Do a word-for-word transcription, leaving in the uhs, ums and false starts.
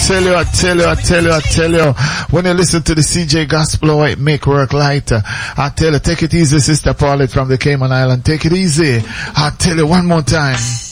tell you, I tell you, I tell you, I tell you. When you listen to the C J Gospel, it make work lighter. I tell you, take it easy, Sister Paulette from the Cayman Island. Take it easy. I tell you one more time.